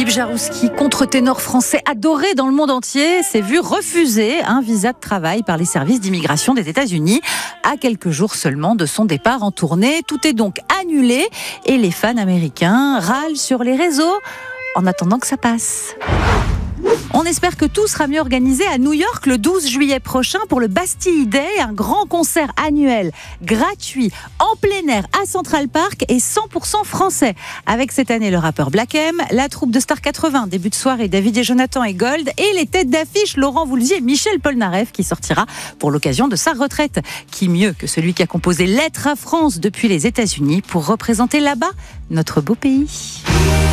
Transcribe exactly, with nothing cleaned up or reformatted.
Philippe Jarouski, contre-ténor français adoré dans le monde entier, s'est vu refuser un visa de travail par les services d'immigration des États-Unis à quelques jours seulement de son départ en tournée. Tout est donc annulé et les fans américains râlent sur les réseaux en attendant que ça passe. On espère que tout sera mieux organisé à New York le douze juillet prochain pour le Bastille Day, un grand concert annuel gratuit en plein air à Central Park et cent pour cent français. Avec cette année le rappeur Black M, la troupe de Star quatre-vingts, début de soirée David et Jonathan et Gold et les têtes d'affiche Laurent Voulzy et Michel Polnareff qui sortira pour l'occasion de sa retraite. Qui mieux que celui qui a composé Lettre à France depuis les États-Unis pour représenter là-bas notre beau pays.